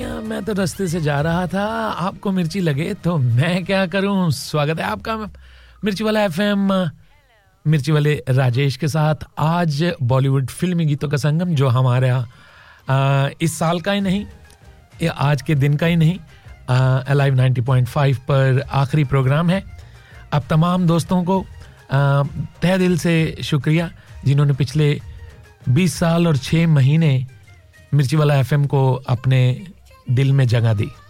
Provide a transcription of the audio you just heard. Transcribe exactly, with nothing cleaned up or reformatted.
मियाँ मैं तो रास्ते से जा रहा था, आपको मिर्ची लगे तो मैं क्या करूं। स्वागत है आपका मिर्ची वाला एफएम, मिर्ची वाले राजेश के साथ। आज बॉलीवुड फिल्मी गीतों का संगम, जो हमारा आ, इस साल का ही नहीं, ये आज के दिन का ही नहीं, अलाइव नाइंटी पॉइंट फाइव पर आखिरी प्रोग्राम है। अब तमाम दोस्तों को तहे दिल से शुक्रिया जिन्होंने पिछले बीस साल और छह महीने मिर्ची वाला एफएम को अपने दिल में जगह दी।